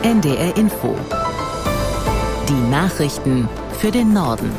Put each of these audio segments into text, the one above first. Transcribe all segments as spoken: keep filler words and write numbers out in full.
N D R Info. Die Nachrichten für den Norden.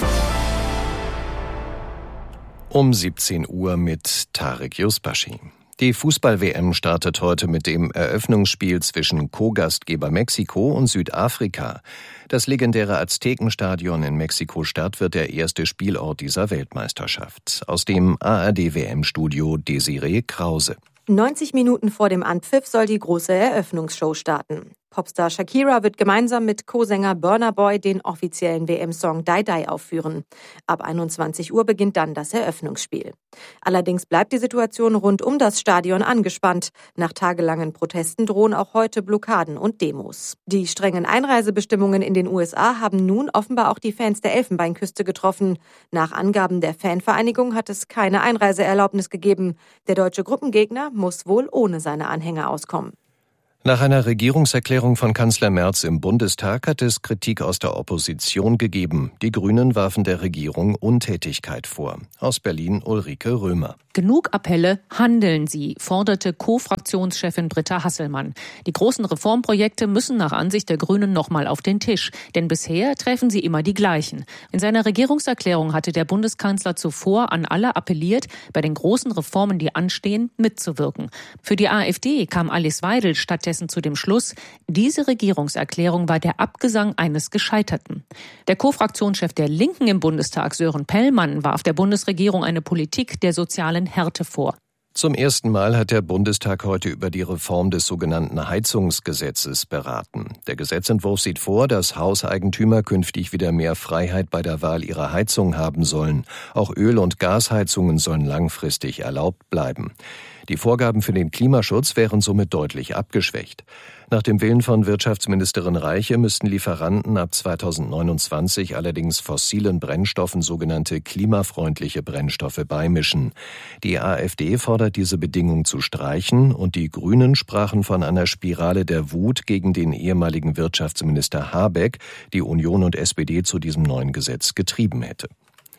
Um siebzehn Uhr mit Tarek Yusbashi. Die Fußball-W M startet heute mit dem Eröffnungsspiel zwischen Co-Gastgeber Mexiko und Südafrika. Das legendäre Aztekenstadion in Mexiko-Stadt wird der erste Spielort dieser Weltmeisterschaft. Aus dem A R D-W M-Studio Desiree Krause. neunzig Minuten vor dem Anpfiff soll die große Eröffnungsshow starten. Popstar Shakira wird gemeinsam mit Co-Sänger Burna Boy den offiziellen W M-Song Die Die aufführen. Ab einundzwanzig Uhr beginnt dann das Eröffnungsspiel. Allerdings bleibt die Situation rund um das Stadion angespannt. Nach tagelangen Protesten drohen auch heute Blockaden und Demos. Die strengen Einreisebestimmungen in den U S A haben nun offenbar auch die Fans der Elfenbeinküste getroffen. Nach Angaben der Fanvereinigung hat es keine Einreiseerlaubnis gegeben. Der deutsche Gruppengegner muss wohl ohne seine Anhänger auskommen. Nach einer Regierungserklärung von Kanzler Merz im Bundestag hat es Kritik aus der Opposition gegeben. Die Grünen warfen der Regierung Untätigkeit vor. Aus Berlin Ulrike Römer. Genug Appelle, handeln Sie, forderte Co-Fraktionschefin Britta Hasselmann. Die großen Reformprojekte müssen nach Ansicht der Grünen nochmal auf den Tisch, denn bisher treffen sie immer die gleichen. In seiner Regierungserklärung hatte der Bundeskanzler zuvor an alle appelliert, bei den großen Reformen, die anstehen, mitzuwirken. Für die AfD kam Alice Weidel stattdessen zu dem Schluss, diese Regierungserklärung war der Abgesang eines Gescheiterten. Der Co-Fraktionschef der Linken im Bundestag, Sören Pellmann, warf der Bundesregierung eine Politik der sozialen Härte vor. Zum ersten Mal hat der Bundestag heute über die Reform des sogenannten Heizungsgesetzes beraten. Der Gesetzentwurf sieht vor, dass Hauseigentümer künftig wieder mehr Freiheit bei der Wahl ihrer Heizung haben sollen. Auch Öl- und Gasheizungen sollen langfristig erlaubt bleiben. Die Vorgaben für den Klimaschutz wären somit deutlich abgeschwächt. Nach dem Willen von Wirtschaftsministerin Reiche müssten Lieferanten ab zweitausendneunundzwanzig allerdings fossilen Brennstoffen sogenannte klimafreundliche Brennstoffe beimischen. Die AfD fordert diese Bedingung zu streichen und die Grünen sprachen von einer Spirale der Wut gegen den ehemaligen Wirtschaftsminister Habeck, die Union und S P D zu diesem neuen Gesetz getrieben hätte.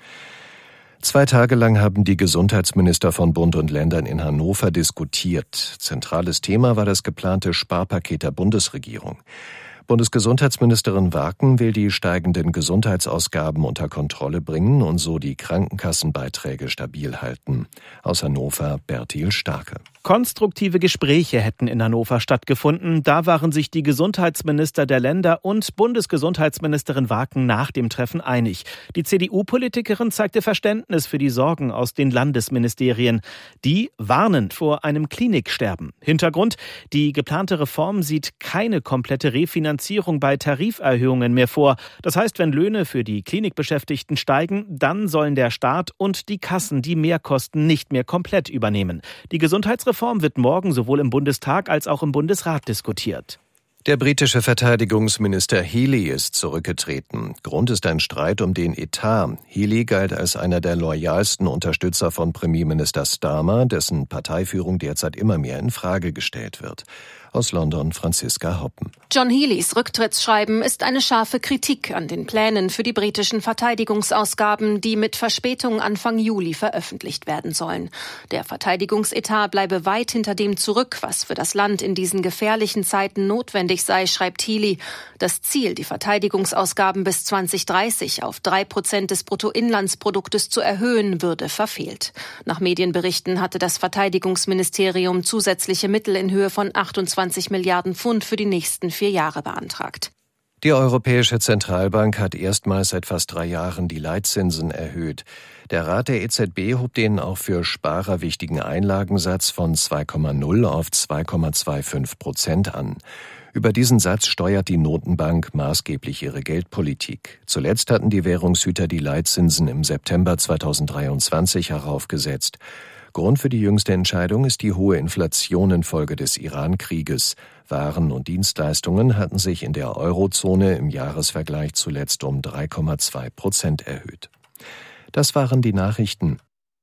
Zwei Tage lang haben die Gesundheitsminister von Bund und Ländern in Hannover diskutiert. Zentrales Thema war das geplante Sparpaket der Bundesregierung. Bundesgesundheitsministerin Waken will die steigenden Gesundheitsausgaben unter Kontrolle bringen und so die Krankenkassenbeiträge stabil halten. Aus Hannover Bertil Starke. Konstruktive Gespräche hätten in Hannover stattgefunden. Da waren sich die Gesundheitsminister der Länder und Bundesgesundheitsministerin Waken nach dem Treffen einig. Die C D U-Politikerin zeigte Verständnis für die Sorgen aus den Landesministerien. Die warnen vor einem Kliniksterben. Hintergrund: Die geplante Reform sieht keine komplette Refinanzierung bei Tariferhöhungen mehr vor. Das heißt, wenn Löhne für die Klinikbeschäftigten steigen, dann sollen der Staat und die Kassen die Mehrkosten nicht mehr komplett übernehmen. Die Gesundheitsreform wird morgen sowohl im Bundestag als auch im Bundesrat diskutiert. Der britische Verteidigungsminister Healey ist zurückgetreten. Grund ist ein Streit um den Etat. Healey galt als einer der loyalsten Unterstützer von Premierminister Starmer, dessen Parteiführung derzeit immer mehr in Frage gestellt wird. Aus London Franziska Hoppen. John Healeys Rücktrittsschreiben ist eine scharfe Kritik an den Plänen für die britischen Verteidigungsausgaben, die mit Verspätung Anfang Juli veröffentlicht werden sollen. Der Verteidigungsetat bleibe weit hinter dem zurück, was für das Land in diesen gefährlichen Zeiten notwendig sei, schreibt Healey. Das Ziel, die Verteidigungsausgaben bis zwanzig dreißig auf drei Prozent des Bruttoinlandsproduktes zu erhöhen, würde verfehlt. Nach Medienberichten hatte das Verteidigungsministerium zusätzliche Mittel in Höhe von achtundzwanzig Milliarden Pfund für die nächsten vier Jahre beantragt. Die Europäische Zentralbank hat erstmals seit fast drei Jahren die Leitzinsen erhöht. Der Rat der E Z B hob den auch für Sparer wichtigen Einlagensatz von zwei Komma null auf zwei Komma fünfundzwanzig Prozent an. Über diesen Satz steuert die Notenbank maßgeblich ihre Geldpolitik. Zuletzt hatten die Währungshüter die Leitzinsen im September zweitausenddreiundzwanzig heraufgesetzt. Grund für die jüngste Entscheidung ist die hohe Inflation infolge des Iran-Krieges. Waren und Dienstleistungen hatten sich in der Eurozone im Jahresvergleich zuletzt um drei Komma zwei Prozent erhöht. Das waren die Nachrichten.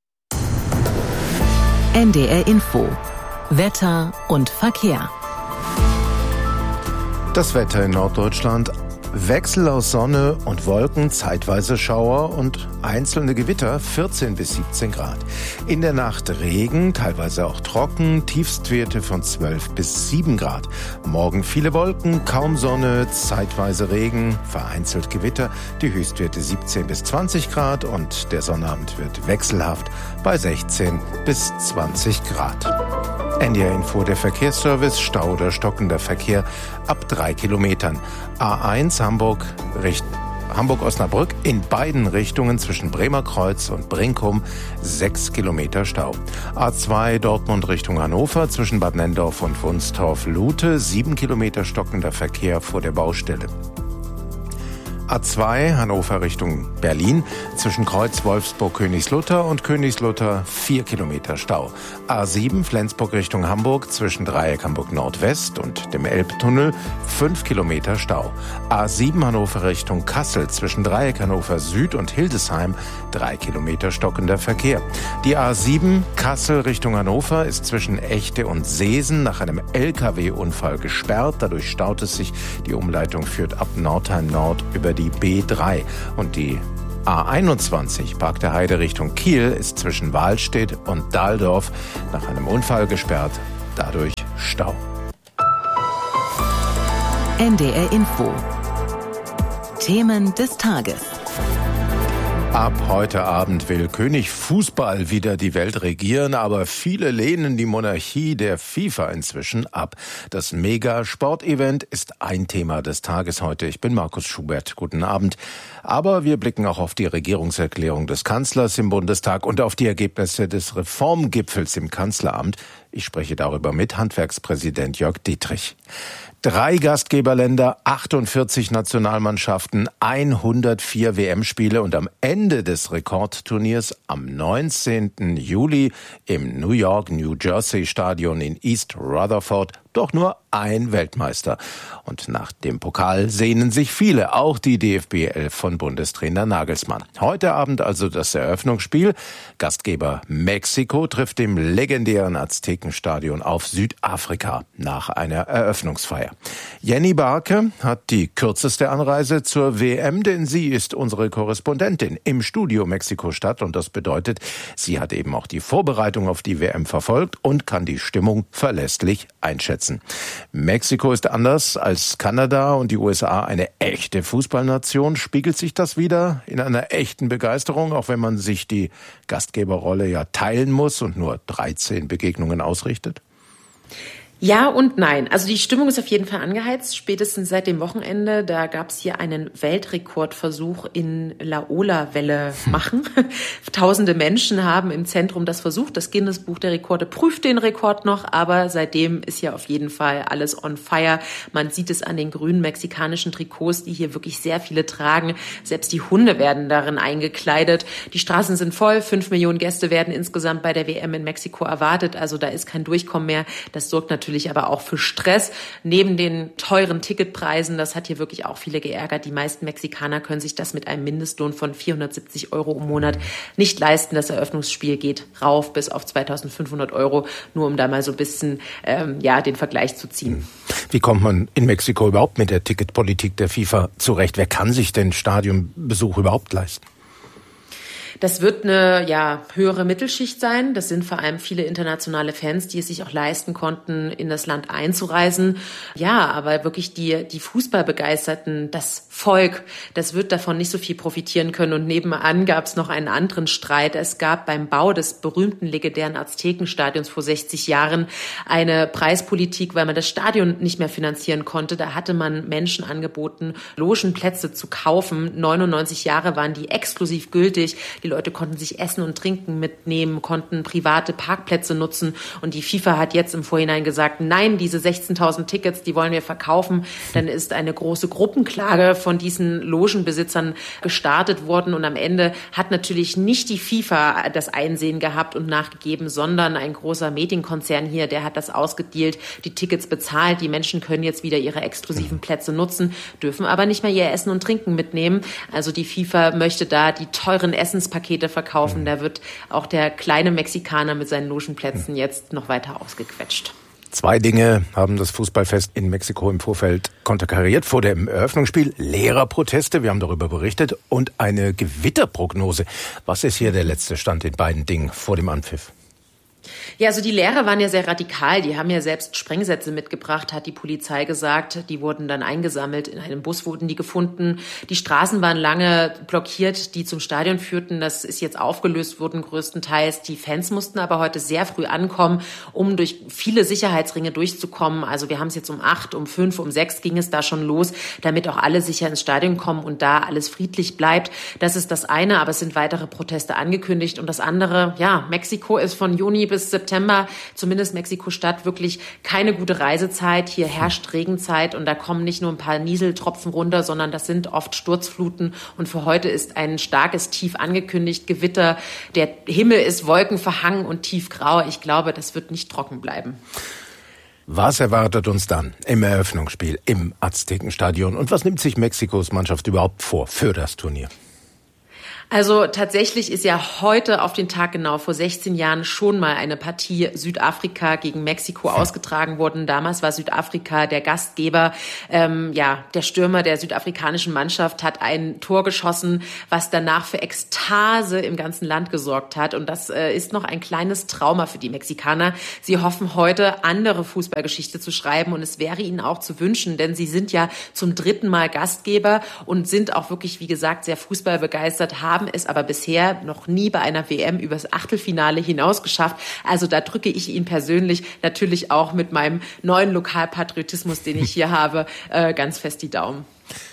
N D R Info. Wetter und Verkehr. Das Wetter in Norddeutschland. Wechsel aus Sonne und Wolken, zeitweise Schauer und einzelne Gewitter, vierzehn bis siebzehn Grad. In der Nacht Regen, teilweise auch trocken, Tiefstwerte von zwölf bis sieben Grad. Morgen viele Wolken, kaum Sonne, zeitweise Regen, vereinzelt Gewitter, die Höchstwerte siebzehn bis zwanzig Grad und der Sonnabend wird wechselhaft bei sechzehn bis zwanzig Grad. N D R Info, der Verkehrsservice, Stau oder stockender Verkehr ab drei Kilometern. A eins Hamburg, Richt- Hamburg-Osnabrück in beiden Richtungen zwischen Bremer Kreuz und Brinkum sechs Kilometer Stau. A zwei Dortmund Richtung Hannover zwischen Bad Nenndorf und Wunstorf-Lute sieben Kilometer stockender Verkehr vor der Baustelle. A zwei Hannover Richtung Berlin zwischen Kreuz Wolfsburg-Königslutter und Königslutter vier Kilometer Stau. A sieben Flensburg Richtung Hamburg zwischen Dreieck Hamburg Nordwest und dem Elbtunnel fünf Kilometer Stau. A sieben Hannover Richtung Kassel zwischen Dreieck Hannover Süd und Hildesheim drei Kilometer stockender Verkehr. Die A sieben Kassel Richtung Hannover ist zwischen Echte und Seesen nach einem L K W-Unfall gesperrt. Dadurch staut es sich. Die Umleitung führt ab Nordheim Nord über die B drei und die A einundzwanzig Park der Heide Richtung Kiel ist zwischen Wahlstedt und Dahldorf nach einem Unfall gesperrt, dadurch Stau. N D R Info. Themen des Tages. Ab heute Abend will König Fußball wieder die Welt regieren, aber viele lehnen die Monarchie der FIFA inzwischen ab. Das Mega-Sportevent ist ein Thema des Tages heute. Ich bin Markus Schubert. Guten Abend. Aber wir blicken auch auf die Regierungserklärung des Kanzlers im Bundestag und auf die Ergebnisse des Reformgipfels im Kanzleramt. Ich spreche darüber mit Handwerkspräsident Jörg Dietrich. Drei Gastgeberländer, achtundvierzig Nationalmannschaften, hundertvier W M-Spiele und am Ende des Rekordturniers am neunzehnten Juli im New York, New Jersey Stadion in East Rutherford doch nur ein Weltmeister. Und nach dem Pokal sehnen sich viele, auch die D F B elf von Bundestrainer Nagelsmann. Heute Abend also das Eröffnungsspiel. Gastgeber Mexiko trifft im legendären Aztekenstadion auf Südafrika nach einer Eröffnungsfeier. Jenny Barke hat die kürzeste Anreise zur W M, denn sie ist unsere Korrespondentin im Studio Mexiko-Stadt und das bedeutet, sie hat eben auch die Vorbereitung auf die W M verfolgt und kann die Stimmung verlässlich einschätzen. Mexiko ist anders als Kanada und die U S A eine echte Fußballnation. Spiegelt sich das wieder in einer echten Begeisterung, auch wenn man sich die Gastgeberrolle ja teilen muss und nur dreizehn Begegnungen ausrichtet? Ja und nein. Also die Stimmung ist auf jeden Fall angeheizt, spätestens seit dem Wochenende. Da gab es hier einen Weltrekordversuch in Laola-Welle machen. Tausende Menschen haben im Zentrum das versucht. Das Guinness-Buch der Rekorde prüft den Rekord noch, aber seitdem ist ja auf jeden Fall alles on fire. Man sieht es an den grünen mexikanischen Trikots, die hier wirklich sehr viele tragen. Selbst die Hunde werden darin eingekleidet. Die Straßen sind voll. Fünf Millionen Gäste werden insgesamt bei der W M in Mexiko erwartet. Also da ist kein Durchkommen mehr. Das sorgt natürlich Natürlich aber auch für Stress. Neben den teuren Ticketpreisen, das hat hier wirklich auch viele geärgert. Die meisten Mexikaner können sich das mit einem Mindestlohn von vierhundertsiebzig Euro im Monat nicht leisten. Das Eröffnungsspiel geht rauf bis auf zweitausendfünfhundert Euro, nur um da mal so ein bisschen ähm, ja, den Vergleich zu ziehen. Wie kommt man in Mexiko überhaupt mit der Ticketpolitik der FIFA zurecht? Wer kann sich den Stadionbesuch überhaupt leisten? Das wird eine ja höhere Mittelschicht sein. Das sind vor allem viele internationale Fans, die es sich auch leisten konnten, in das Land einzureisen. Ja, aber wirklich die die Fußballbegeisterten, das Volk, das wird davon nicht so viel profitieren können. Und nebenan gab es noch einen anderen Streit. Es gab beim Bau des berühmten legendären Aztekenstadions vor sechzig Jahren eine Preispolitik, weil man das Stadion nicht mehr finanzieren konnte. Da hatte man Menschen angeboten, Logenplätze zu kaufen. neunundneunzig Jahre waren die exklusiv gültig. Die Leute konnten sich Essen und Trinken mitnehmen, konnten private Parkplätze nutzen. Und die FIFA hat jetzt im Vorhinein gesagt, nein, diese sechzehntausend Tickets, die wollen wir verkaufen. Dann ist eine große Gruppenklage von diesen Logenbesitzern gestartet worden. Und am Ende hat natürlich nicht die FIFA das Einsehen gehabt und nachgegeben, sondern ein großer Medienkonzern hier, der hat das ausgedealt, die Tickets bezahlt. Die Menschen können jetzt wieder ihre exklusiven Plätze nutzen, dürfen aber nicht mehr ihr Essen und Trinken mitnehmen. Also die FIFA möchte da die teuren Essenspakete verkaufen. Da wird auch der kleine Mexikaner mit seinen Logenplätzen jetzt noch weiter ausgequetscht. Zwei Dinge haben das Fußballfest in Mexiko im Vorfeld konterkariert. Vor dem Eröffnungsspiel Lehrerproteste, wir haben darüber berichtet, und eine Gewitterprognose. Was ist hier der letzte Stand in beiden Dingen vor dem Anpfiff? Ja, also die Lehrer waren ja sehr radikal. Die haben ja selbst Sprengsätze mitgebracht, hat die Polizei gesagt. Die wurden dann eingesammelt. In einem Bus wurden die gefunden. Die Straßen waren lange blockiert, die zum Stadion führten. Das ist jetzt aufgelöst worden größtenteils. Die Fans mussten aber heute sehr früh ankommen, um durch viele Sicherheitsringe durchzukommen. Also wir haben es jetzt um acht, um fünf, um sechs ging es da schon los, damit auch alle sicher ins Stadion kommen und da alles friedlich bleibt. Das ist das eine, aber es sind weitere Proteste angekündigt. Und das andere, ja, Mexiko ist von Juni bis September, zumindest Mexiko-Stadt, wirklich keine gute Reisezeit. Hier herrscht Regenzeit und da kommen nicht nur ein paar Nieseltropfen runter, sondern das sind oft Sturzfluten. Und für heute ist ein starkes Tief angekündigt, Gewitter. Der Himmel ist wolkenverhangen und tiefgrau. Ich glaube, das wird nicht trocken bleiben. Was erwartet uns dann im Eröffnungsspiel im Aztekenstadion? Und was nimmt sich Mexikos Mannschaft überhaupt vor für das Turnier? Also tatsächlich ist ja heute auf den Tag genau vor sechzehn Jahren schon mal eine Partie Südafrika gegen Mexiko ausgetragen worden. Damals war Südafrika der Gastgeber. Ähm, ja, der Stürmer der südafrikanischen Mannschaft hat ein Tor geschossen, was danach für Ekstase im ganzen Land gesorgt hat. Und das äh, ist noch ein kleines Trauma für die Mexikaner. Sie hoffen heute, andere Fußballgeschichte zu schreiben. Und es wäre ihnen auch zu wünschen, denn sie sind ja zum dritten Mal Gastgeber und sind auch wirklich, wie gesagt, sehr fußballbegeistert, haben es aber bisher noch nie bei einer W M übers Achtelfinale hinaus geschafft. Also da drücke ich Ihnen persönlich natürlich auch mit meinem neuen Lokalpatriotismus, den ich hier habe, äh, ganz fest die Daumen.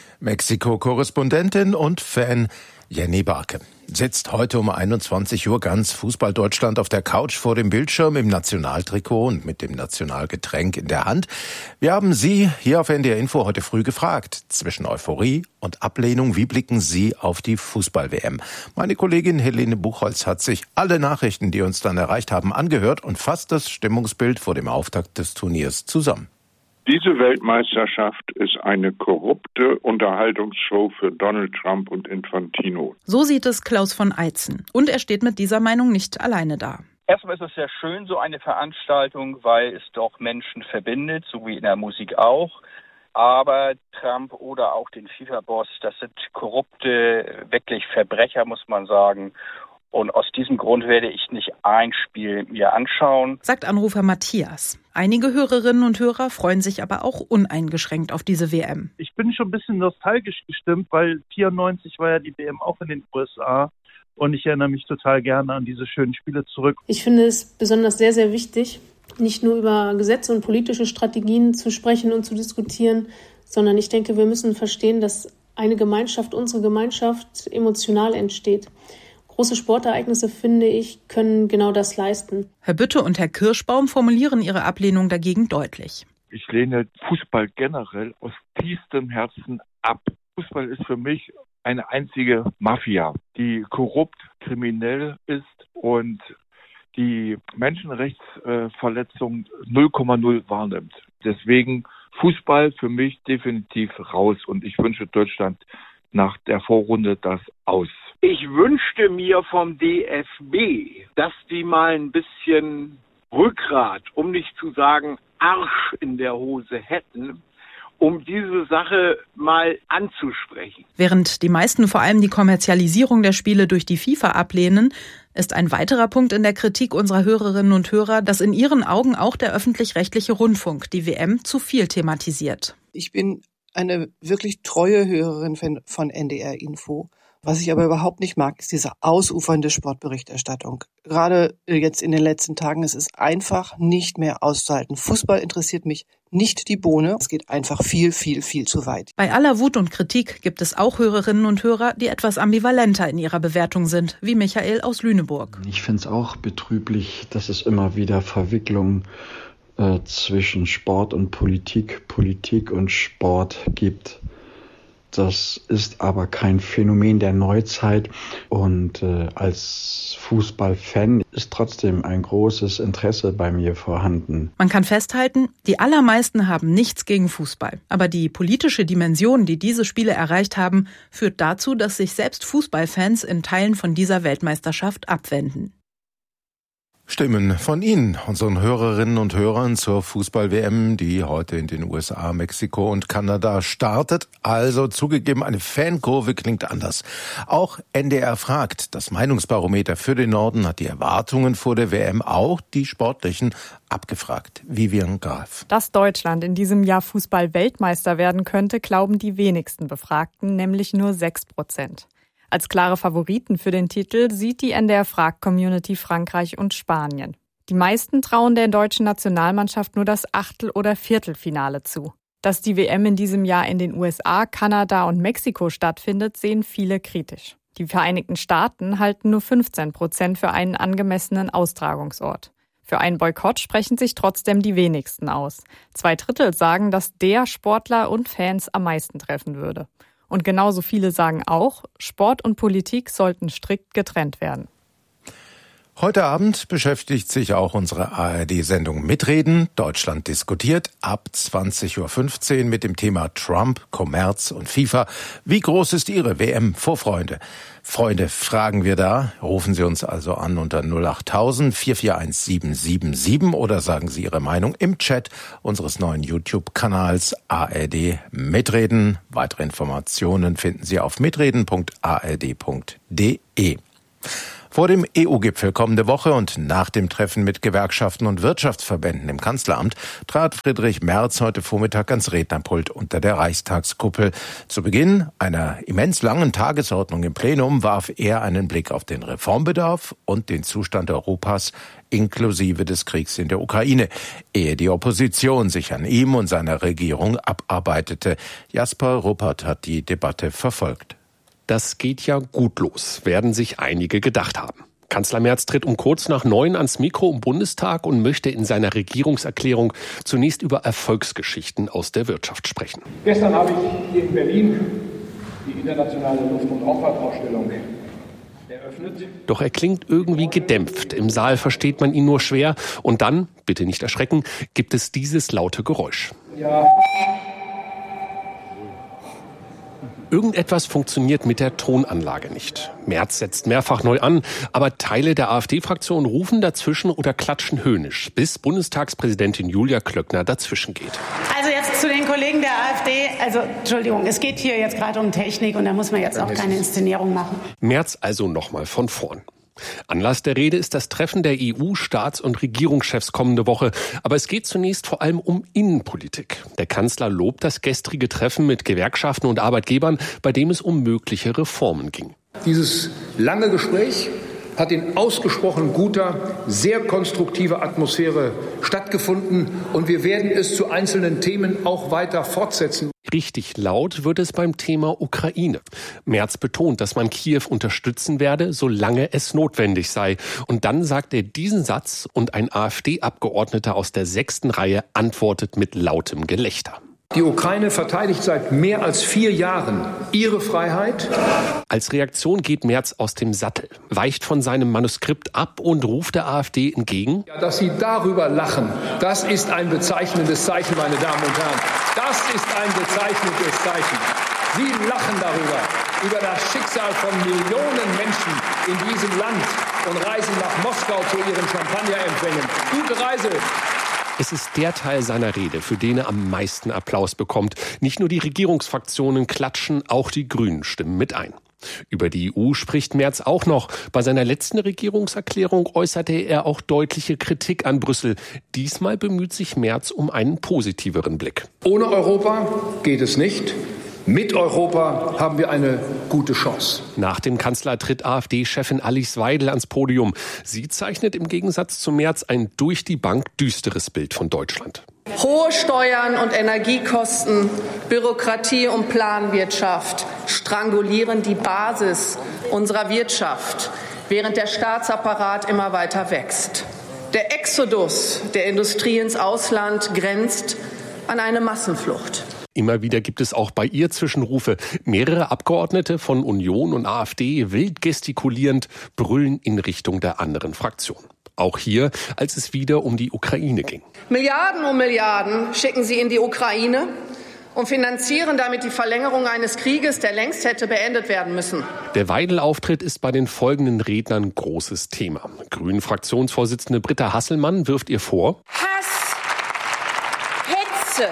Mexiko-Korrespondentin und Fan Jenny Barke sitzt heute um einundzwanzig Uhr ganz Fußball-Deutschland auf der Couch vor dem Bildschirm im Nationaltrikot und mit dem Nationalgetränk in der Hand. Wir haben Sie hier auf N D R Info heute früh gefragt. Zwischen Euphorie und Ablehnung, wie blicken Sie auf die Fußball-W M? Meine Kollegin Helene Buchholz hat sich alle Nachrichten, die uns dann erreicht haben, angehört und fasst das Stimmungsbild vor dem Auftakt des Turniers zusammen. Diese Weltmeisterschaft ist eine korrupte Unterhaltungsshow für Donald Trump und Infantino. So sieht es Klaus von Eitzen. Und er steht mit dieser Meinung nicht alleine da. Erstmal ist es sehr schön, so eine Veranstaltung, weil es doch Menschen verbindet, so wie in der Musik auch. Aber Trump oder auch den FIFA-Boss, das sind korrupte, wirklich Verbrecher, muss man sagen. Und aus diesem Grund werde ich nicht ein Spiel mir anschauen, sagt Anrufer Matthias. Einige Hörerinnen und Hörer freuen sich aber auch uneingeschränkt auf diese W M. Ich bin schon ein bisschen nostalgisch gestimmt, weil vierundneunzig war ja die W M auch in den U S A. Und ich erinnere mich total gerne an diese schönen Spiele zurück. Ich finde es besonders sehr, sehr wichtig, nicht nur über Gesetze und politische Strategien zu sprechen und zu diskutieren, sondern ich denke, wir müssen verstehen, dass eine Gemeinschaft, unsere Gemeinschaft, emotional entsteht. Große Sportereignisse, finde ich, können genau das leisten. Herr Bütte und Herr Kirschbaum formulieren ihre Ablehnung dagegen deutlich. Ich lehne Fußball generell aus tiefstem Herzen ab. Fußball ist für mich eine einzige Mafia, die korrupt, kriminell ist und die Menschenrechtsverletzungen null Komma null wahrnimmt. Deswegen Fußball für mich definitiv raus und ich wünsche Deutschland nach der Vorrunde das aus. Ich wünschte mir vom D F B, dass die mal ein bisschen Rückgrat, um nicht zu sagen Arsch in der Hose hätten, um diese Sache mal anzusprechen. Während die meisten vor allem die Kommerzialisierung der Spiele durch die FIFA ablehnen, ist ein weiterer Punkt in der Kritik unserer Hörerinnen und Hörer, dass in ihren Augen auch der öffentlich-rechtliche Rundfunk die W M zu viel thematisiert. Ich bin eine wirklich treue Hörerin von N D R Info. Was ich aber überhaupt nicht mag, ist diese ausufernde Sportberichterstattung. Gerade jetzt in den letzten Tagen, es ist einfach nicht mehr auszuhalten. Fußball interessiert mich nicht die Bohne. Es geht einfach viel, viel, viel zu weit. Bei aller Wut und Kritik gibt es auch Hörerinnen und Hörer, die etwas ambivalenter in ihrer Bewertung sind, wie Michael aus Lüneburg. Ich finde es auch betrüblich, dass es immer wieder Verwicklungen äh, zwischen Sport und Politik, Politik und Sport gibt. Das ist aber kein Phänomen der Neuzeit und äh, als Fußballfan ist trotzdem ein großes Interesse bei mir vorhanden. Man kann festhalten, die allermeisten haben nichts gegen Fußball. Aber die politische Dimension, die diese Spiele erreicht haben, führt dazu, dass sich selbst Fußballfans in Teilen von dieser Weltmeisterschaft abwenden. Stimmen von Ihnen, unseren Hörerinnen und Hörern zur Fußball-W M, die heute in den U S A, Mexiko und Kanada startet. Also zugegeben, eine Fankurve klingt anders. Auch N D R fragt. Das Meinungsbarometer für den Norden hat die Erwartungen vor der W M, auch die sportlichen, abgefragt. Vivian Graf. Dass Deutschland in diesem Jahr Fußball-Weltmeister werden könnte, glauben die wenigsten Befragten, nämlich nur sechs Prozent. Als klare Favoriten für den Titel sieht die N D R-Frag-Community Frankreich und Spanien. Die meisten trauen der deutschen Nationalmannschaft nur das Achtel- oder Viertelfinale zu. Dass die W M in diesem Jahr in den U S A, Kanada und Mexiko stattfindet, sehen viele kritisch. Die Vereinigten Staaten halten nur fünfzehn Prozent für einen angemessenen Austragungsort. Für einen Boykott sprechen sich trotzdem die wenigsten aus. Zwei Drittel sagen, dass der Sportler und Fans am meisten treffen würde. Und genauso viele sagen auch, Sport und Politik sollten strikt getrennt werden. Heute Abend beschäftigt sich auch unsere A R D-Sendung Mitreden. Deutschland diskutiert ab zwanzig Uhr fünfzehn mit dem Thema Trump, Kommerz und FIFA. Wie groß ist Ihre W M-Vorfreude? Freunde, fragen wir da. Rufen Sie uns also an unter null acht tausend vier vier eins sieben sieben sieben oder sagen Sie Ihre Meinung im Chat unseres neuen YouTube-Kanals A R D Mitreden. Weitere Informationen finden Sie auf mitreden punkt a r d punkt d e. Vor dem E U-Gipfel kommende Woche und nach dem Treffen mit Gewerkschaften und Wirtschaftsverbänden im Kanzleramt trat Friedrich Merz heute Vormittag ans Rednerpult unter der Reichstagskuppel. Zu Beginn einer immens langen Tagesordnung im Plenum warf er einen Blick auf den Reformbedarf und den Zustand Europas inklusive des Kriegs in der Ukraine, ehe die Opposition sich an ihm und seiner Regierung abarbeitete. Jasper Ruppert hat die Debatte verfolgt. Das geht ja gut los, werden sich einige gedacht haben. Kanzler Merz tritt um kurz nach neun ans Mikro im Bundestag und möchte in seiner Regierungserklärung zunächst über Erfolgsgeschichten aus der Wirtschaft sprechen. Gestern habe ich hier in Berlin die internationale Luft- und Raumfahrtausstellung eröffnet. Doch er klingt irgendwie gedämpft. Im Saal versteht man ihn nur schwer. Und dann, bitte nicht erschrecken, gibt es dieses laute Geräusch. Ja. Irgendetwas funktioniert mit der Tonanlage nicht. Merz setzt mehrfach neu an, aber Teile der AfD-Fraktion rufen dazwischen oder klatschen höhnisch, bis Bundestagspräsidentin Julia Klöckner dazwischen geht. Also jetzt zu den Kollegen der AfD. Also Entschuldigung, es geht hier jetzt gerade um Technik und da muss man jetzt auch keine Inszenierung machen. Merz also nochmal von vorn. Anlass der Rede ist das Treffen der E U-Staats- und Regierungschefs kommende Woche. Aber es geht zunächst vor allem um Innenpolitik. Der Kanzler lobt das gestrige Treffen mit Gewerkschaften und Arbeitgebern, bei dem es um mögliche Reformen ging. Dieses lange Gespräch hat in ausgesprochen guter, sehr konstruktiver Atmosphäre stattgefunden und wir werden es zu einzelnen Themen auch weiter fortsetzen. Richtig laut wird es beim Thema Ukraine. Merz betont, dass man Kiew unterstützen werde, solange es notwendig sei. Und dann sagt er diesen Satz und ein AfD-Abgeordneter aus der sechsten Reihe antwortet mit lautem Gelächter. Die Ukraine verteidigt seit mehr als vier Jahren ihre Freiheit. Als Reaktion geht Merz aus dem Sattel, weicht von seinem Manuskript ab und ruft der AfD entgegen: Ja, dass Sie darüber lachen, das ist ein bezeichnendes Zeichen, meine Damen und Herren. Das ist ein bezeichnendes Zeichen. Sie lachen darüber, über das Schicksal von Millionen Menschen in diesem Land und reisen nach Moskau zu ihren Champagnerempfängen. Gute Reise! Es ist der Teil seiner Rede, für den er am meisten Applaus bekommt. Nicht nur die Regierungsfraktionen klatschen, auch die Grünen stimmen mit ein. Über die E U spricht Merz auch noch. Bei seiner letzten Regierungserklärung äußerte er auch deutliche Kritik an Brüssel. Diesmal bemüht sich Merz um einen positiveren Blick. Ohne Europa geht es nicht. Mit Europa haben wir eine gute Chance. Nach dem Kanzler tritt AfD-Chefin Alice Weidel ans Podium. Sie zeichnet im Gegensatz zu Merz ein durch die Bank düsteres Bild von Deutschland. Hohe Steuern und Energiekosten, Bürokratie und Planwirtschaft strangulieren die Basis unserer Wirtschaft, während der Staatsapparat immer weiter wächst. Der Exodus der Industrie ins Ausland grenzt an eine Massenflucht. Immer wieder gibt es auch bei ihr Zwischenrufe. Mehrere Abgeordnete von Union und AfD, wild gestikulierend, brüllen in Richtung der anderen Fraktion. Auch hier, als es wieder um die Ukraine ging. Milliarden um Milliarden schicken sie in die Ukraine. und finanzieren damit die Verlängerung eines Krieges, der längst hätte beendet werden müssen. Der Weidel-Auftritt ist bei den folgenden Rednern großes Thema. Grünen-Fraktionsvorsitzende Britta Hasselmann wirft ihr vor: Hass, Hetze,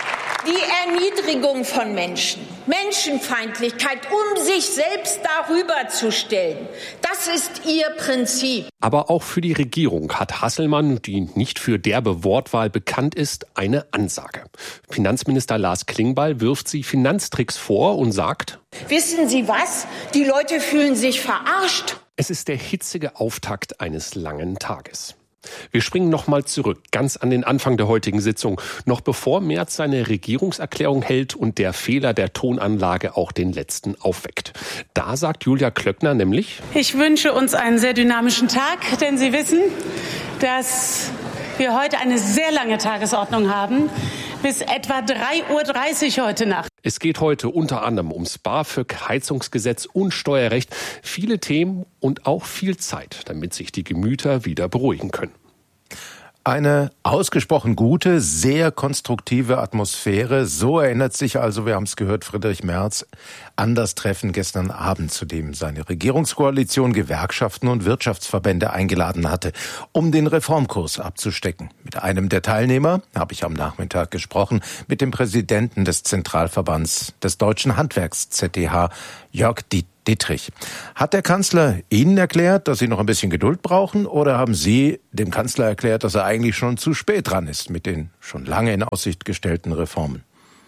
die Erniedrigung von Menschen, Menschenfeindlichkeit, um sich selbst darüber zu stellen. Das ist ihr Prinzip. Aber auch für die Regierung hat Hasselmann, die nicht für derbe Wortwahl bekannt ist, eine Ansage. Finanzminister Lars Klingbeil wirft sie Finanztricks vor und sagt: Wissen Sie was? Die Leute fühlen sich verarscht. Es ist der hitzige Auftakt eines langen Tages. Wir springen nochmal zurück, ganz an den Anfang der heutigen Sitzung, noch bevor Merz seine Regierungserklärung hält und der Fehler der Tonanlage auch den letzten aufweckt. Da sagt Julia Klöckner nämlich: Ich wünsche uns einen sehr dynamischen Tag, denn Sie wissen, dass wir heute eine sehr lange Tagesordnung haben, bis etwa drei Uhr dreißig heute Nacht. Es geht heute unter anderem ums BAföG, Heizungsgesetz und Steuerrecht. Viele Themen und auch viel Zeit, damit sich die Gemüter wieder beruhigen können. Eine ausgesprochen gute, sehr konstruktive Atmosphäre. So erinnert sich also, wir haben es gehört, Friedrich Merz an das Treffen gestern Abend, zu dem seine Regierungskoalition Gewerkschaften und Wirtschaftsverbände eingeladen hatte, um den Reformkurs abzustecken. Mit einem der Teilnehmer habe ich am Nachmittag gesprochen, mit dem Präsidenten des Zentralverbands des Deutschen Handwerks Z D H, Jörg Dietrich. Hat der Kanzler Ihnen erklärt, dass Sie noch ein bisschen Geduld brauchen, oder haben Sie dem Kanzler erklärt, dass er eigentlich schon zu spät dran ist mit den schon lange in Aussicht gestellten Reformen?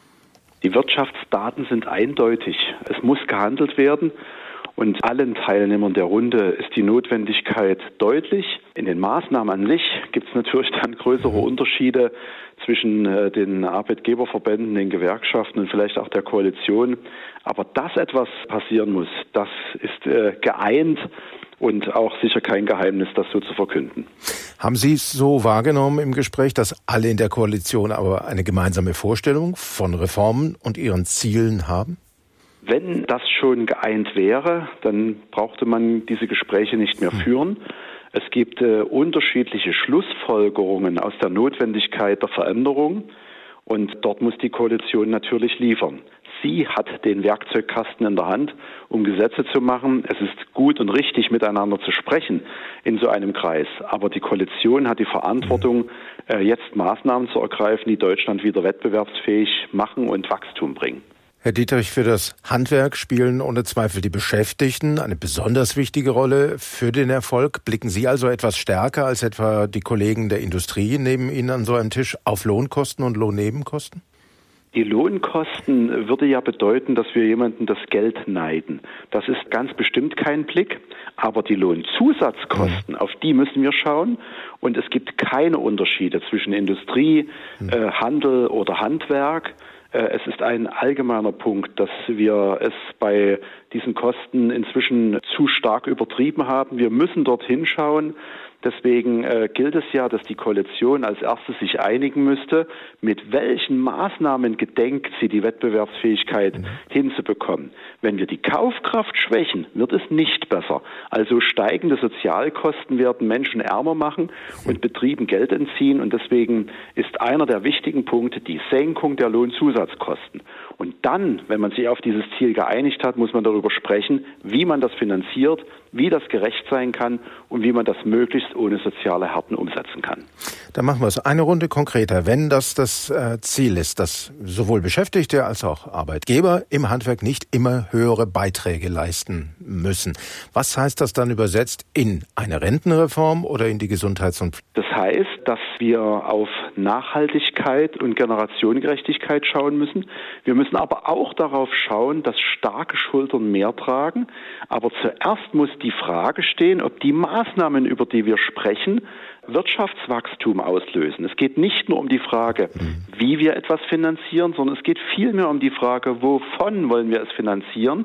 Die Wirtschaftsdaten sind eindeutig. Es muss gehandelt werden. Und allen Teilnehmern der Runde ist die Notwendigkeit deutlich. In den Maßnahmen an sich gibt es natürlich dann größere Unterschiede zwischen äh, den Arbeitgeberverbänden, den Gewerkschaften und vielleicht auch der Koalition. Aber dass etwas passieren muss, das ist äh, geeint und auch sicher kein Geheimnis, das so zu verkünden. Haben Sie es so wahrgenommen im Gespräch, dass alle in der Koalition aber eine gemeinsame Vorstellung von Reformen und ihren Zielen haben? Wenn das schon geeint wäre, dann brauchte man diese Gespräche nicht mehr führen. Es gibt äh, unterschiedliche Schlussfolgerungen aus der Notwendigkeit der Veränderung und dort muss die Koalition natürlich liefern. Sie hat den Werkzeugkasten in der Hand, um Gesetze zu machen. Es ist gut und richtig, miteinander zu sprechen in so einem Kreis. Aber die Koalition hat die Verantwortung, äh, jetzt Maßnahmen zu ergreifen, die Deutschland wieder wettbewerbsfähig machen und Wachstum bringen. Herr Dietrich, für das Handwerk spielen ohne Zweifel die Beschäftigten eine besonders wichtige Rolle für den Erfolg. Blicken Sie also etwas stärker als etwa die Kollegen der Industrie neben Ihnen an so einem Tisch auf Lohnkosten und Lohnnebenkosten? Die Lohnkosten würde ja bedeuten, dass wir jemanden das Geld neiden. Das ist ganz bestimmt kein Blick. Aber die Lohnzusatzkosten, auf die müssen wir schauen. Und es gibt keine Unterschiede zwischen Industrie, äh, Handel oder Handwerk. Es ist ein allgemeiner Punkt, dass wir es bei diesen Kosten inzwischen zu stark übertrieben haben. Wir müssen dort hinschauen. Deswegen äh, gilt es ja, dass die Koalition als erstes sich einigen müsste, mit welchen Maßnahmen gedenkt sie, die Wettbewerbsfähigkeit mhm. hinzubekommen. Wenn wir die Kaufkraft schwächen, wird es nicht besser. Also steigende Sozialkosten werden Menschen ärmer machen und Betrieben Geld entziehen. Und deswegen ist einer der wichtigen Punkte die Senkung der Lohnzusatzkosten. Und dann, wenn man sich auf dieses Ziel geeinigt hat, muss man darüber sprechen, wie man das finanziert, wie das gerecht sein kann und wie man das möglichst ohne soziale Härten umsetzen kann. Dann machen wir es eine Runde konkreter. Wenn das das äh, Ziel ist, dass sowohl Beschäftigte als auch Arbeitgeber im Handwerk nicht immer höhere Beiträge leisten müssen, was heißt das dann übersetzt in eine Rentenreform oder in die Gesundheits- und... Das heißt, dass wir auf Nachhaltigkeit und Generationengerechtigkeit schauen müssen. Wir müssen aber auch darauf schauen, dass starke Schultern mehr tragen. Aber zuerst muss die Frage stehen, ob die Maßnahmen, über die wir sprechen, Wirtschaftswachstum auslösen. Es geht nicht nur um die Frage, wie wir etwas finanzieren, sondern es geht vielmehr um die Frage, wovon wollen wir es finanzieren.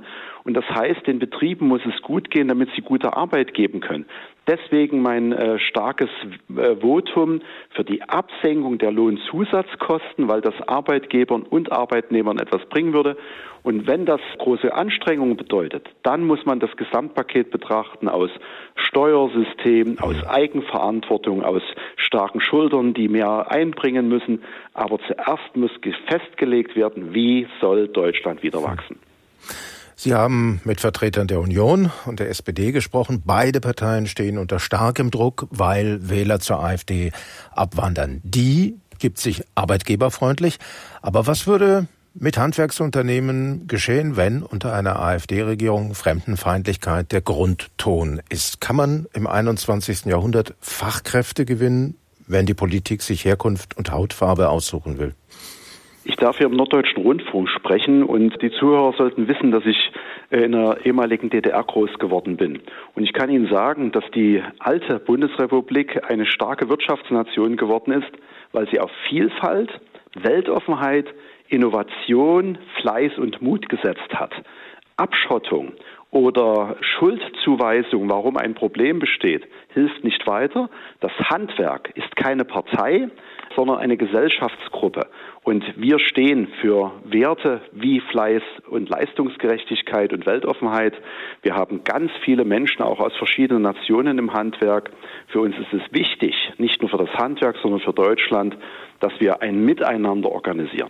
Und das heißt, den Betrieben muss es gut gehen, damit sie gute Arbeit geben können. Deswegen mein äh, starkes äh, Votum für die Absenkung der Lohnzusatzkosten, weil das Arbeitgebern und Arbeitnehmern etwas bringen würde. Und wenn das große Anstrengungen bedeutet, dann muss man das Gesamtpaket betrachten aus Steuersystem, aus Eigenverantwortung, aus starken Schultern, die mehr einbringen müssen. Aber zuerst muss festgelegt werden, wie soll Deutschland wieder wachsen. Sie haben mit Vertretern der Union und der S P D gesprochen. Beide Parteien stehen unter starkem Druck, weil Wähler zur AfD abwandern. Die gibt sich arbeitgeberfreundlich. Aber was würde mit Handwerksunternehmen geschehen, wenn unter einer AfD-Regierung Fremdenfeindlichkeit der Grundton ist? Kann man im einundzwanzigsten Jahrhundert Fachkräfte gewinnen, wenn die Politik sich Herkunft und Hautfarbe aussuchen will? Ich darf hier im Norddeutschen Rundfunk sprechen und die Zuhörer sollten wissen, dass ich in der ehemaligen D D R groß geworden bin. Und ich kann Ihnen sagen, dass die alte Bundesrepublik eine starke Wirtschaftsnation geworden ist, weil sie auf Vielfalt, Weltoffenheit, Innovation, Fleiß und Mut gesetzt hat. Abschottung oder Schuldzuweisung, warum ein Problem besteht, hilft nicht weiter. Das Handwerk ist keine Partei, sondern eine Gesellschaftsgruppe. Und wir stehen für Werte wie Fleiß und Leistungsgerechtigkeit und Weltoffenheit. Wir haben ganz viele Menschen auch aus verschiedenen Nationen im Handwerk. Für uns ist es wichtig, nicht nur für das Handwerk, sondern für Deutschland, dass wir ein Miteinander organisieren.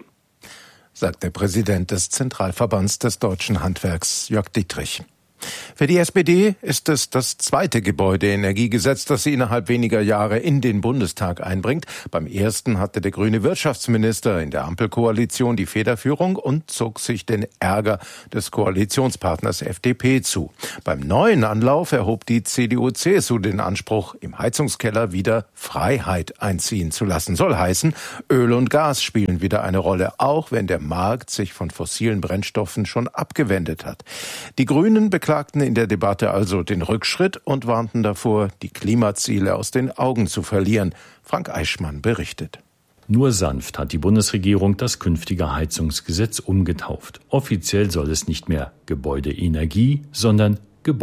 Sagt der Präsident des Zentralverbands des Deutschen Handwerks, Jörg Dietrich. Für die S P D ist es das zweite Gebäudeenergiegesetz, das sie innerhalb weniger Jahre in den Bundestag einbringt. Beim ersten hatte der grüne Wirtschaftsminister in der Ampelkoalition die Federführung und zog sich den Ärger des Koalitionspartners F D P zu. Beim neuen Anlauf erhob die C D U C S U den Anspruch, im Heizungskeller wieder Freiheit einziehen zu lassen. Soll heißen, Öl und Gas spielen wieder eine Rolle, auch wenn der Markt sich von fossilen Brennstoffen schon abgewendet hat. Die Grünen beklagten in der Debatte also den Rückschritt und warnten davor, die Klimaziele aus den Augen zu verlieren. Frank Eichmann berichtet. Nur sanft hat die Bundesregierung das künftige Heizungsgesetz umgetauft. Offiziell soll es nicht mehr Gebäudeenergie, sondern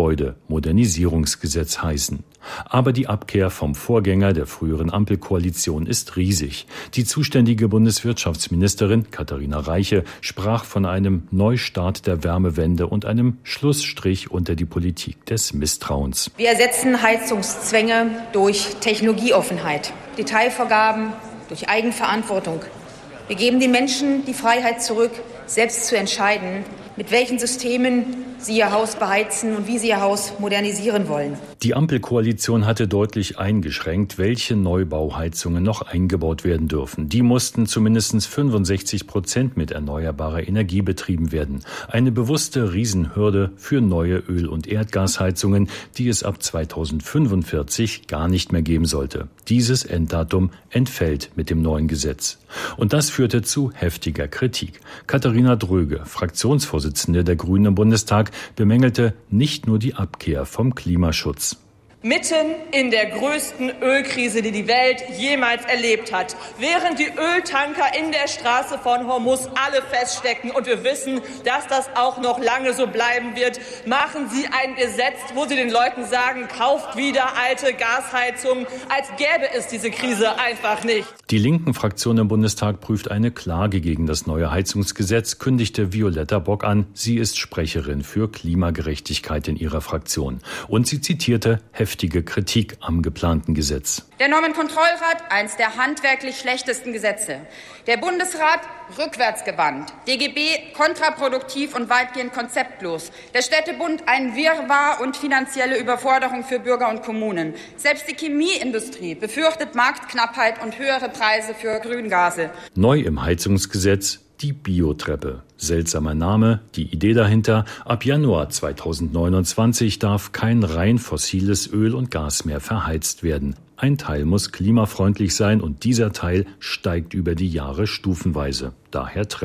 Gebäudemodernisierungsgesetz heißen. Aber die Abkehr vom Vorgänger der früheren Ampelkoalition ist riesig. Die zuständige Bundeswirtschaftsministerin Katharina Reiche sprach von einem Neustart der Wärmewende und einem Schlussstrich unter die Politik des Misstrauens. Wir ersetzen Heizungszwänge durch Technologieoffenheit, Detailvorgaben durch Eigenverantwortung. Wir geben den Menschen die Freiheit zurück, selbst zu entscheiden, mit welchen Systemen sie ihr Haus beheizen und wie sie ihr Haus modernisieren wollen. Die Ampelkoalition hatte deutlich eingeschränkt, welche Neubauheizungen noch eingebaut werden dürfen. Die mussten zu mindestens fünfundsechzig Prozent mit erneuerbarer Energie betrieben werden. Eine bewusste Riesenhürde für neue Öl- und Erdgasheizungen, die es ab zweitausendfünfundvierzig gar nicht mehr geben sollte. Dieses Enddatum entfällt mit dem neuen Gesetz. Und das führte zu heftiger Kritik. Katharina Dröge, Fraktionsvorsitzende der Grünen im Bundestag, bemängelte nicht nur die Abkehr vom Klimaschutz. Mitten in der größten Ölkrise, die die Welt jemals erlebt hat, während die Öltanker in der Straße von Hormuz alle feststecken und wir wissen, dass das auch noch lange so bleiben wird, machen Sie ein Gesetz, wo Sie den Leuten sagen, kauft wieder alte Gasheizungen, als gäbe es diese Krise einfach nicht. Die linken Fraktion im Bundestag prüft eine Klage gegen das neue Heizungsgesetz, kündigte Violetta Bock an. Sie ist Sprecherin für Klimagerechtigkeit in ihrer Fraktion. Und sie zitierte heftige Kritik am geplanten Gesetz. Der Normenkontrollrat, eins der handwerklich schlechtesten Gesetze. Der Bundesrat, rückwärtsgewandt. D G B, kontraproduktiv und weitgehend konzeptlos. Der Städtebund, ein Wirrwarr und finanzielle Überforderung für Bürger und Kommunen. Selbst die Chemieindustrie befürchtet Marktknappheit und höhere Preise für Grüngase. Neu im Heizungsgesetz die Biotreppe. Seltsamer Name, die Idee dahinter: Ab Januar zweitausendneunundzwanzig darf kein rein fossiles Öl und Gas mehr verheizt werden. Ein Teil muss klimafreundlich sein und dieser Teil steigt über die Jahre stufenweise. Daher Treppe.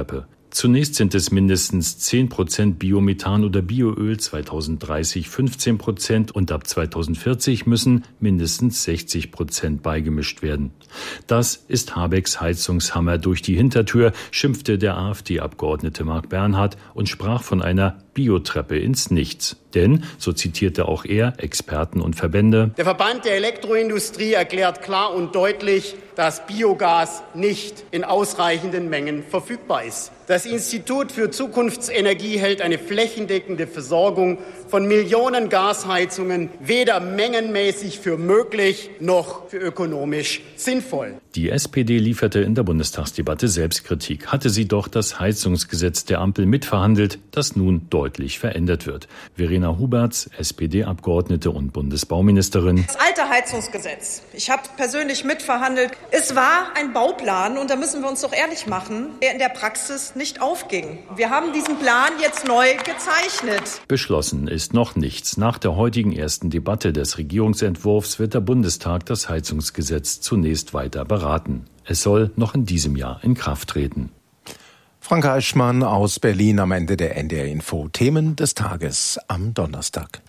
Zunächst sind es mindestens zehn Prozent Biomethan oder Bioöl, zweitausenddreißig fünfzehn Prozent und ab zweitausendvierzig müssen mindestens sechzig Prozent beigemischt werden. Das ist Habecks Heizungshammer durch die Hintertür, schimpfte der AfD-Abgeordnete Marc Bernhard und sprach von einer Biotreppe ins Nichts. Denn, so zitierte auch er Experten und Verbände, der Verband der Elektroindustrie erklärt klar und deutlich, dass Biogas nicht in ausreichenden Mengen verfügbar ist. Das Institut für Zukunftsenergie hält eine flächendeckende Versorgung von Millionen Gasheizungen weder mengenmäßig für möglich noch für ökonomisch sinnvoll. Die S P D lieferte in der Bundestagsdebatte Selbstkritik. Hatte sie doch das Heizungsgesetz der Ampel mitverhandelt, das nun deutlich verändert wird. Verena Huberts, S P D-Abgeordnete und Bundesbauministerin. Das alte Heizungsgesetz, ich habe persönlich mitverhandelt, es war ein Bauplan und da müssen wir uns doch ehrlich machen, der in der Praxis nicht aufging. Wir haben diesen Plan jetzt neu gezeichnet. Beschlossen ist noch nichts. Nach der heutigen ersten Debatte des Regierungsentwurfs wird der Bundestag das Heizungsgesetz zunächst weiter beraten. Es soll noch in diesem Jahr in Kraft treten. Frank Eichmann aus Berlin am Ende der N D R-Info. Themen des Tages am Donnerstag.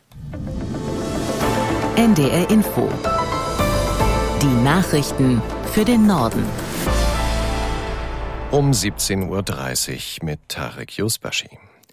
N D R-Info. Die Nachrichten für den Norden. Um siebzehn Uhr dreißig mit Tarek Yusbashi.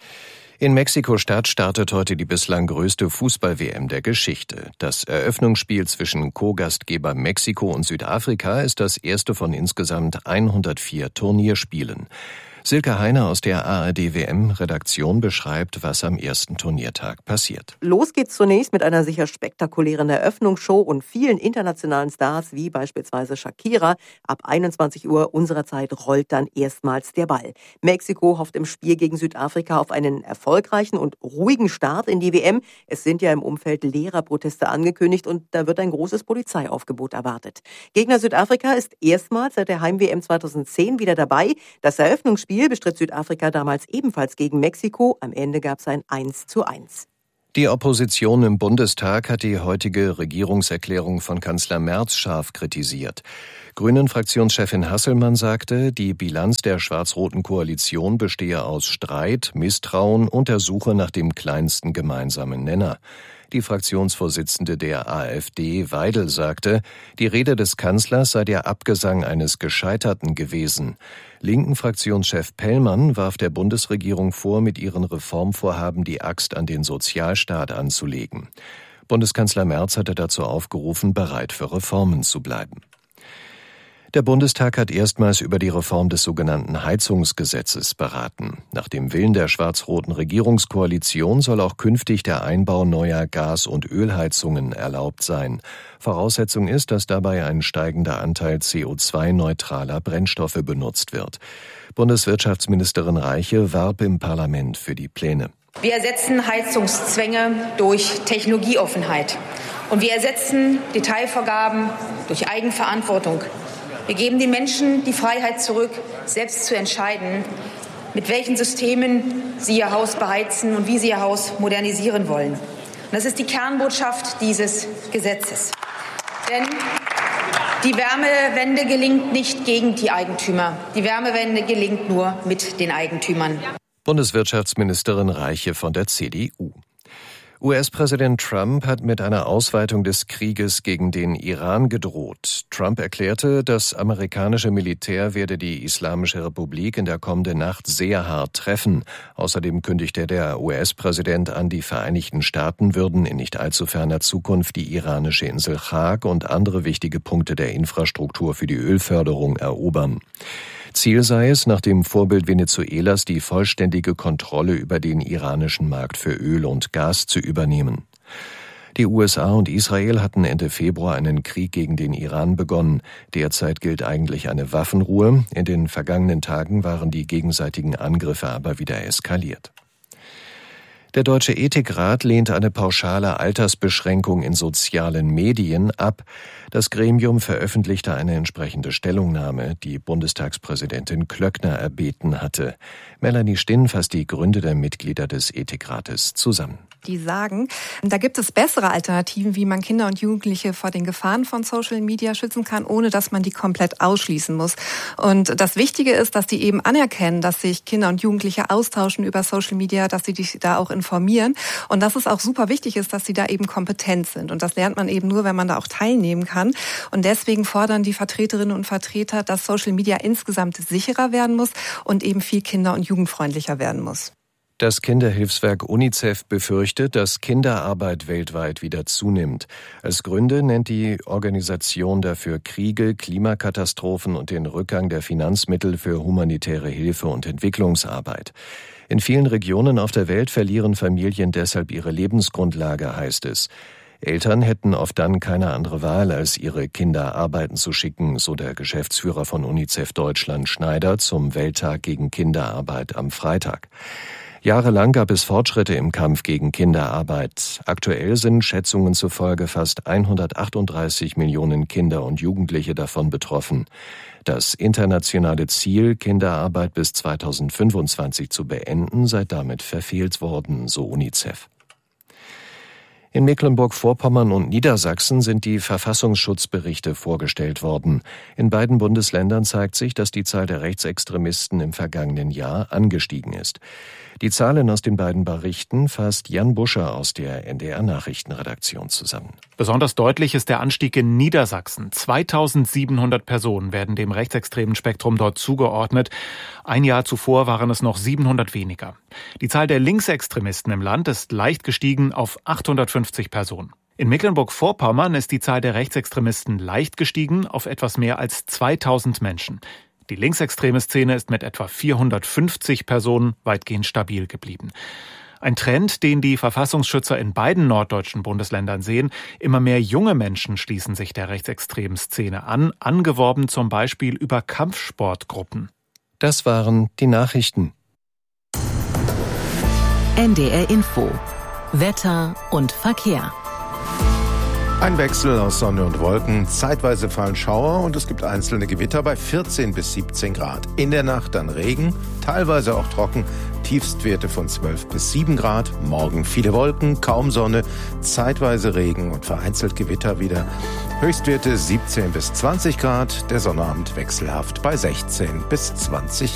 In Mexiko-Stadt startet heute die bislang größte Fußball-W M der Geschichte. Das Eröffnungsspiel zwischen Co-Gastgeber Mexiko und Südafrika ist das erste von insgesamt hundertvier Turnierspielen. Silke Heiner aus der A R D-W M-Redaktion beschreibt, was am ersten Turniertag passiert. Los geht's zunächst mit einer sicher spektakulären Eröffnungsshow und vielen internationalen Stars, wie beispielsweise Shakira. Ab einundzwanzig Uhr unserer Zeit rollt dann erstmals der Ball. Mexiko hofft im Spiel gegen Südafrika auf einen erfolgreichen und ruhigen Start in die W M. Es sind ja im Umfeld Lehrerproteste angekündigt und da wird ein großes Polizeiaufgebot erwartet. Gegner Südafrika ist erstmals seit der Heim-W M zweitausendzehn wieder dabei. Das Eröffnungsspiel bestritt Südafrika damals ebenfalls gegen Mexiko. Am Ende gab es ein eins zu eins. Die Opposition im Bundestag hat die heutige Regierungserklärung von Kanzler Merz scharf kritisiert. Grünen-Fraktionschefin Hasselmann sagte, die Bilanz der schwarz-roten Koalition bestehe aus Streit, Misstrauen und der Suche nach dem kleinsten gemeinsamen Nenner. Die Fraktionsvorsitzende der AfD, Weidel, sagte, die Rede des Kanzlers sei der Abgesang eines Gescheiterten gewesen. Linken Fraktionschef Pellmann warf der Bundesregierung vor, mit ihren Reformvorhaben die Axt an den Sozialstaat anzulegen. Bundeskanzler Merz hatte dazu aufgerufen, bereit für Reformen zu bleiben. Der Bundestag hat erstmals über die Reform des sogenannten Heizungsgesetzes beraten. Nach dem Willen der schwarz-roten Regierungskoalition soll auch künftig der Einbau neuer Gas- und Ölheizungen erlaubt sein. Voraussetzung ist, dass dabei ein steigender Anteil C O zwei neutraler Brennstoffe benutzt wird. Bundeswirtschaftsministerin Reiche warb im Parlament für die Pläne. Wir ersetzen Heizungszwänge durch Technologieoffenheit. Und wir ersetzen Detailvorgaben durch Eigenverantwortung. Wir geben den Menschen die Freiheit zurück, selbst zu entscheiden, mit welchen Systemen sie ihr Haus beheizen und wie sie ihr Haus modernisieren wollen. Und das ist die Kernbotschaft dieses Gesetzes. Denn die Wärmewende gelingt nicht gegen die Eigentümer. Die Wärmewende gelingt nur mit den Eigentümern. Bundeswirtschaftsministerin Reiche von der C D U. U S-Präsident Trump hat mit einer Ausweitung des Krieges gegen den Iran gedroht. Trump erklärte, das amerikanische Militär werde die Islamische Republik in der kommenden Nacht sehr hart treffen. Außerdem kündigte der U S-Präsident an, die Vereinigten Staaten würden in nicht allzu ferner Zukunft die iranische Insel Chag und andere wichtige Punkte der Infrastruktur für die Ölförderung erobern. Ziel sei es, nach dem Vorbild Venezuelas die vollständige Kontrolle über den iranischen Markt für Öl und Gas zu übernehmen. Die U S A und Israel hatten Ende Februar einen Krieg gegen den Iran begonnen. Derzeit gilt eigentlich eine Waffenruhe. In den vergangenen Tagen waren die gegenseitigen Angriffe aber wieder eskaliert. Der Deutsche Ethikrat lehnt eine pauschale Altersbeschränkung in sozialen Medien ab. Das Gremium veröffentlichte eine entsprechende Stellungnahme, die Bundestagspräsidentin Klöckner erbeten hatte. Melanie Stinn fasst die Gründe der Mitglieder des Ethikrates zusammen. die sagen, da gibt es bessere Alternativen, wie man Kinder und Jugendliche vor den Gefahren von Social Media schützen kann, ohne dass man die komplett ausschließen muss. Und das Wichtige ist, dass die eben anerkennen, dass sich Kinder und Jugendliche austauschen über Social Media, dass sie sich da auch informieren und dass es auch super wichtig ist, dass sie da eben kompetent sind. Und das lernt man eben nur, wenn man da auch teilnehmen kann. Und deswegen fordern die Vertreterinnen und Vertreter, dass Social Media insgesamt sicherer werden muss und eben viel kinder- und jugendfreundlicher werden muss. Das Kinderhilfswerk UNICEF befürchtet, dass Kinderarbeit weltweit wieder zunimmt. Als Gründe nennt die Organisation dafür Kriege, Klimakatastrophen und den Rückgang der Finanzmittel für humanitäre Hilfe und Entwicklungsarbeit. In vielen Regionen auf der Welt verlieren Familien deshalb ihre Lebensgrundlage, heißt es. Eltern hätten oft dann keine andere Wahl, als ihre Kinder arbeiten zu schicken, so der Geschäftsführer von UNICEF Deutschland Schneider zum Welttag gegen Kinderarbeit am Freitag. Jahrelang gab es Fortschritte im Kampf gegen Kinderarbeit. Aktuell sind Schätzungen zufolge fast hundertachtunddreißig Millionen Kinder und Jugendliche davon betroffen. Das internationale Ziel, Kinderarbeit bis zweitausendfünfundzwanzig zu beenden, sei damit verfehlt worden, so UNICEF. In Mecklenburg-Vorpommern und Niedersachsen sind die Verfassungsschutzberichte vorgestellt worden. In beiden Bundesländern zeigt sich, dass die Zahl der Rechtsextremisten im vergangenen Jahr angestiegen ist. Die Zahlen aus den beiden Berichten fasst Jan Buscher aus der N D R-Nachrichtenredaktion zusammen. Besonders deutlich ist der Anstieg in Niedersachsen. zweitausendsiebenhundert Personen werden dem rechtsextremen Spektrum dort zugeordnet. Ein Jahr zuvor waren es noch siebenhundert weniger. Die Zahl der Linksextremisten im Land ist leicht gestiegen auf achthundertfünfzig Personen. In Mecklenburg-Vorpommern ist die Zahl der Rechtsextremisten leicht gestiegen auf etwas mehr als zweitausend Menschen. Die linksextreme Szene ist mit etwa vierhundertfünfzig Personen weitgehend stabil geblieben. Ein Trend, den die Verfassungsschützer in beiden norddeutschen Bundesländern sehen. Immer mehr junge Menschen schließen sich der rechtsextremen Szene an, angeworben zum Beispiel über Kampfsportgruppen. Das waren die Nachrichten. N D R Info. Wetter und Verkehr. Ein Wechsel aus Sonne und Wolken, zeitweise fallen Schauer und es gibt einzelne Gewitter bei vierzehn bis siebzehn Grad. In der Nacht dann Regen, teilweise auch trocken, Tiefstwerte von zwölf bis sieben Grad. Morgen viele Wolken, kaum Sonne, zeitweise Regen und vereinzelt Gewitter wieder. Höchstwerte siebzehn bis zwanzig Grad, der Sonnabend wechselhaft bei sechzehn bis zwanzig